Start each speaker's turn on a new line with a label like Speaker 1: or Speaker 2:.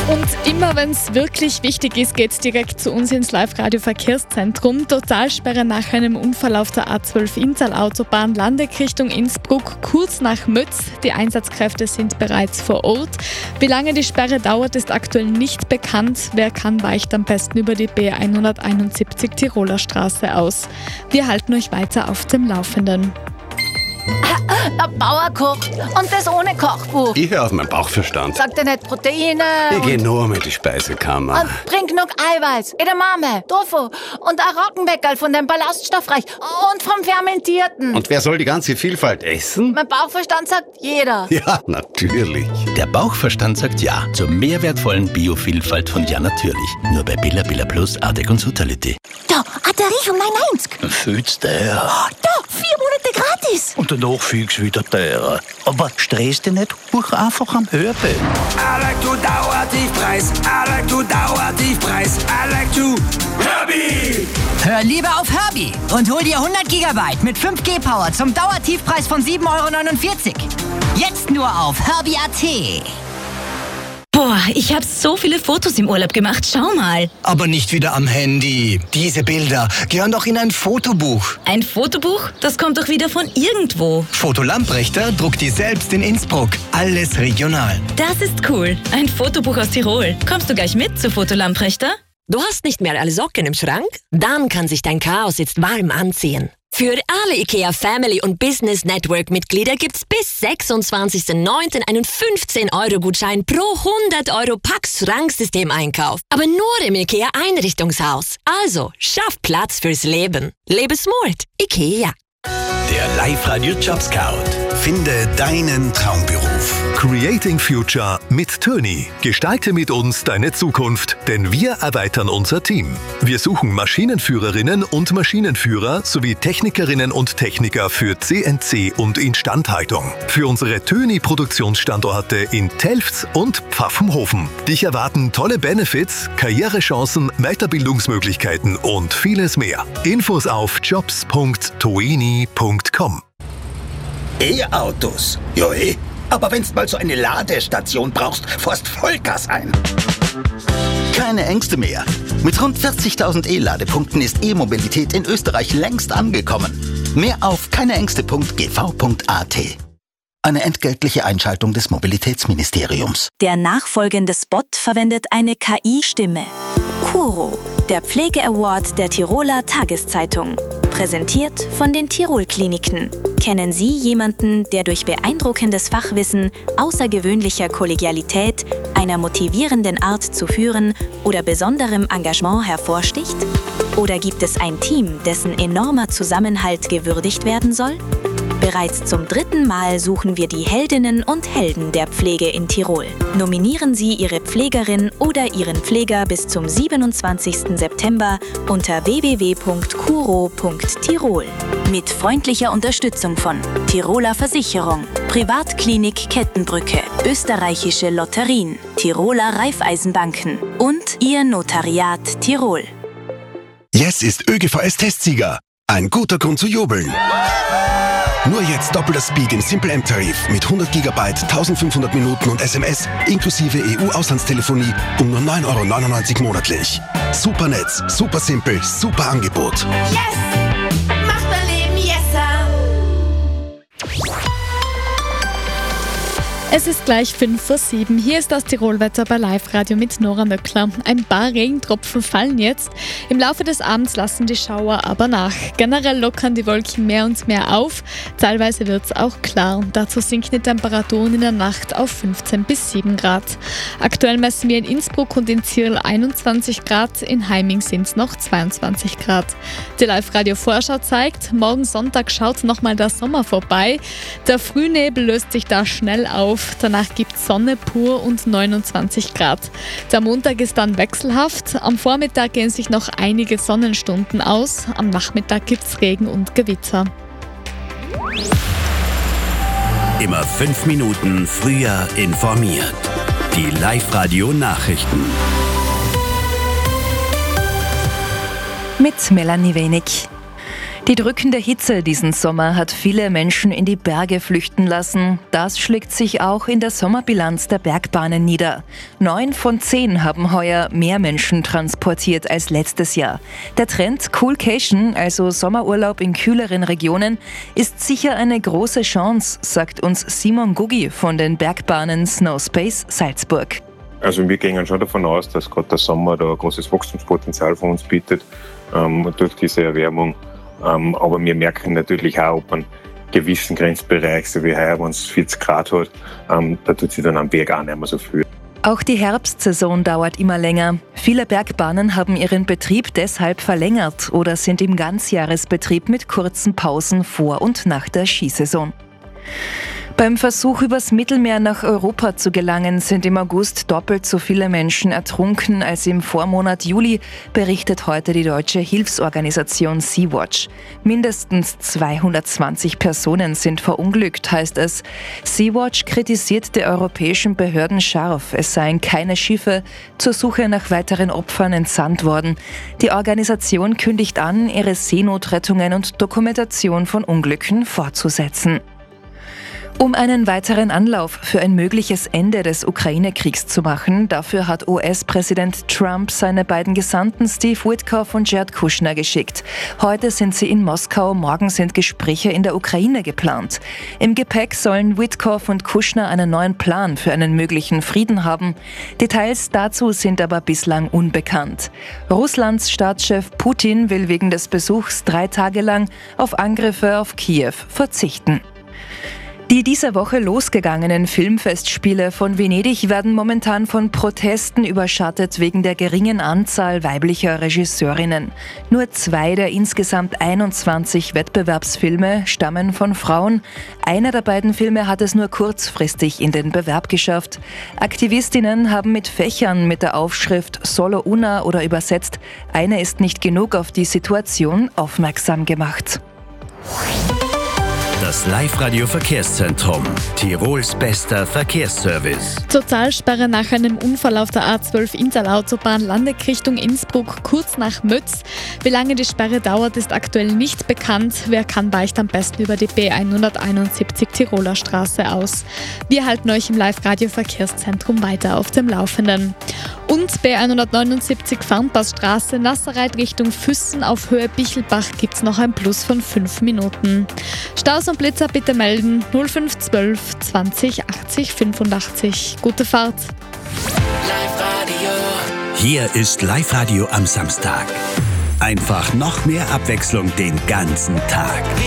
Speaker 1: Und immer wenn es wirklich wichtig ist, geht es direkt zu uns ins Live-Radio-Verkehrszentrum. Totalsperre nach einem Unfall auf der A12 Inntal-Autobahn, Landegrichtung Innsbruck, kurz nach Mötz. Die Einsatzkräfte sind bereits vor Ort. Wie lange die Sperre dauert, ist aktuell nicht bekannt. Wer kann, weicht am besten über die B171 Tiroler Straße aus. Wir halten euch weiter auf dem Laufenden.
Speaker 2: Der Bauer kocht und das ohne Kochbuch.
Speaker 3: Ich höre auf meinen Bauchverstand.
Speaker 2: Sagt er nicht Proteine?
Speaker 3: Ich gehe nur mit die Speisekammer.
Speaker 2: Und bring genug Eiweiß, Edamame, Tofu und ein Roggenbäckerl von dem Ballaststoffreich und vom Fermentierten.
Speaker 3: Und wer soll die ganze Vielfalt essen?
Speaker 2: Mein Bauchverstand sagt jeder.
Speaker 3: Ja, natürlich.
Speaker 4: Der Bauchverstand sagt ja zur mehrwertvollen Biovielfalt von Ja Natürlich. Nur bei Billa Billa Plus, Ardek und Sutality.
Speaker 2: Da, hat der Riech um 9,90.
Speaker 4: Fühlt's der?
Speaker 2: Da, 4 Monate gratis.
Speaker 4: Und danach fühlst wieder teurer. Aber stress dich nicht, buch einfach am Hörbett.
Speaker 5: I like to Dauertiefpreis. I like to Dauertiefpreis. I like to Herbie.
Speaker 6: Hör lieber auf Herbie und hol dir 100 GB mit 5G-Power zum Dauertiefpreis von 7,49 €. Jetzt nur auf Herbie.at.
Speaker 7: Boah, ich habe so viele Fotos im Urlaub gemacht. Schau mal.
Speaker 8: Aber nicht wieder am Handy. Diese Bilder gehören doch in ein Fotobuch.
Speaker 7: Ein Fotobuch? Das kommt doch wieder von irgendwo.
Speaker 8: Foto Lamprechter druckt die selbst in Innsbruck. Alles regional.
Speaker 7: Das ist cool. Ein Fotobuch aus Tirol. Kommst du gleich mit zu Foto Lamprechter?
Speaker 9: Du hast nicht mehr alle Socken im Schrank? Dann kann sich dein Chaos jetzt warm anziehen. Für alle IKEA Family und Business Network Mitglieder gibt's bis 26.09. einen 15-Euro-Gutschein pro 100 € Pax-Schranksystem-Einkauf. Aber nur im IKEA Einrichtungshaus. Also, schaff Platz fürs Leben. Lebe smart. IKEA.
Speaker 4: Der Live-Radio Job Scout.
Speaker 10: Finde deinen Traumberuf. Creating Future mit Töni. Gestalte mit uns deine Zukunft, denn wir erweitern unser Team. Wir suchen Maschinenführerinnen und Maschinenführer sowie Technikerinnen und Techniker für CNC und Instandhaltung. Für unsere Töni-Produktionsstandorte in Telfs und Pfaffenhofen. Dich erwarten tolle Benefits, Karrierechancen, Weiterbildungsmöglichkeiten und vieles mehr. Infos auf jobs.toeni.com.
Speaker 11: E-Autos. Jo, aber wenn's mal so eine Ladestation brauchst, fährst Vollgas ein.
Speaker 12: Keine Ängste mehr. Mit rund 40.000 E-Ladepunkten ist E-Mobilität in Österreich längst angekommen. Mehr auf keineängste.gv.at. Eine entgeltliche Einschaltung des Mobilitätsministeriums.
Speaker 13: Der nachfolgende Spot verwendet eine KI-Stimme. Kuro, der Pflege-Award der Tiroler Tageszeitung. Präsentiert von den Tirol-Kliniken. Kennen Sie jemanden, der durch beeindruckendes Fachwissen, außergewöhnlicher Kollegialität, einer motivierenden Art zu führen oder besonderem Engagement hervorsticht? Oder gibt es ein Team, dessen enormer Zusammenhalt gewürdigt werden soll? Bereits zum 3. Mal suchen wir die Heldinnen und Helden der Pflege in Tirol. Nominieren Sie Ihre Pflegerin oder Ihren Pfleger bis zum 27. September unter www.kuro.tirol. Mit freundlicher Unterstützung von Tiroler Versicherung, Privatklinik Kettenbrücke, Österreichische Lotterien, Tiroler Raiffeisenbanken und Ihr Notariat Tirol.
Speaker 10: Yes ist ÖGVS-Testsieger. Ein guter Grund zu jubeln. Nur jetzt doppelter Speed im Simple M-Tarif mit 100 GB, 1500 Minuten und SMS inklusive EU-Auslandstelefonie um nur 9,99 € monatlich. Super Netz, super simpel, super Angebot.
Speaker 2: Yes! Macht mein Leben yesser!
Speaker 1: Es ist gleich 5:07 Uhr. Hier ist das Tirolwetter bei Live-Radio mit Nora Möckler. Ein paar Regentropfen fallen jetzt. Im Laufe des Abends lassen die Schauer aber nach. Generell lockern die Wolken mehr und mehr auf. Teilweise wird es auch klar. Dazu sinken die Temperaturen in der Nacht auf 15 bis 7 Grad. Aktuell messen wir in Innsbruck und in Zirl 21 Grad. In Heiming sind es noch 22 Grad. Die Live-Radio-Vorschau zeigt, morgen Sonntag schaut nochmal der Sommer vorbei. Der Frühnebel löst sich da schnell auf. Danach gibt es Sonne pur und 29 Grad. Der Montag ist dann wechselhaft. Am Vormittag gehen sich noch einige Sonnenstunden aus. Am Nachmittag gibt es Regen und Gewitter.
Speaker 4: Immer 5 Minuten früher informiert. Die Live-Radio-Nachrichten.
Speaker 14: Mit Melanie Wenig. Die drückende Hitze diesen Sommer hat viele Menschen in die Berge flüchten lassen. Das schlägt sich auch in der Sommerbilanz der Bergbahnen nieder. 9 von 10 haben heuer mehr Menschen transportiert als letztes Jahr. Der Trend Coolcation, also Sommerurlaub in kühleren Regionen, ist sicher eine große Chance, sagt uns Simon Guggi von den Bergbahnen Snowspace Salzburg.
Speaker 15: Also wir gehen schon davon aus, dass gerade der Sommer da ein großes Wachstumspotenzial von uns bietet durch diese Erwärmung. Aber wir merken natürlich auch, ob einen gewissen Grenzbereich, so wie heuer, wenn es 40 Grad hat, da tut sich dann am Berg auch nicht mehr so viel.
Speaker 14: Auch die Herbstsaison dauert immer länger. Viele Bergbahnen haben ihren Betrieb deshalb verlängert oder sind im Ganzjahresbetrieb mit kurzen Pausen vor und nach der Skisaison. Beim Versuch, übers Mittelmeer nach Europa zu gelangen, sind im August doppelt so viele Menschen ertrunken als im Vormonat Juli, berichtet heute die deutsche Hilfsorganisation Sea-Watch. Mindestens 220 Personen sind verunglückt, heißt es. Sea-Watch kritisiert die europäischen Behörden scharf. Es seien keine Schiffe zur Suche nach weiteren Opfern entsandt worden. Die Organisation kündigt an, ihre Seenotrettungen und Dokumentation von Unglücken fortzusetzen. Um einen weiteren Anlauf für ein mögliches Ende des Ukraine-Kriegs zu machen, dafür hat US-Präsident Trump seine beiden Gesandten Steve Witkoff und Jared Kushner geschickt. Heute sind sie in Moskau, morgen sind Gespräche in der Ukraine geplant. Im Gepäck sollen Witkoff und Kushner einen neuen Plan für einen möglichen Frieden haben. Details dazu sind aber bislang unbekannt. Russlands Staatschef Putin will wegen des Besuchs 3 Tage lang auf Angriffe auf Kiew verzichten. Die diese Woche losgegangenen Filmfestspiele von Venedig werden momentan von Protesten überschattet wegen der geringen Anzahl weiblicher Regisseurinnen. Nur 2 der insgesamt 21 Wettbewerbsfilme stammen von Frauen. Einer der beiden Filme hat es nur kurzfristig in den Bewerb geschafft. Aktivistinnen haben mit Fächern mit der Aufschrift Solo una oder übersetzt "Eine ist nicht genug" auf die Situation aufmerksam gemacht.
Speaker 4: Das Live-Radio-Verkehrszentrum. Tirols bester Verkehrsservice.
Speaker 1: Totalsperre nach einem Unfall auf der A12 Interlautobahn Landekrichtung Innsbruck kurz nach Mötz. Wie lange die Sperre dauert, ist aktuell nicht bekannt. Wer kann, weicht am besten über die B171 Tiroler Straße aus. Wir halten euch im Live-Radio-Verkehrszentrum weiter auf dem Laufenden. Und B179 Farnpassstraße Nasserreit Richtung Füssen auf Höhe Bichelbach gibt es noch ein Plus von 5 Minuten. Staus und Blitzer bitte melden 0512 20 80 85. Gute Fahrt.
Speaker 4: Hier ist Live-Radio am Samstag. Einfach noch mehr Abwechslung den ganzen Tag.